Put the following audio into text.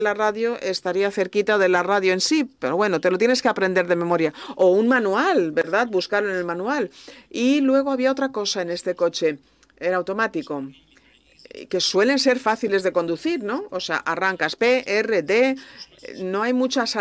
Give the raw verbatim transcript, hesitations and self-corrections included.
la radio estaría cerquita de la radio en sí, pero bueno, te lo tienes que aprender de memoria. O un manual, ¿verdad? Buscarlo en el manual. Y luego había otra cosa en este coche, era automático, que suelen ser fáciles de conducir, ¿no? O sea, arrancas P, R, D, no hay muchas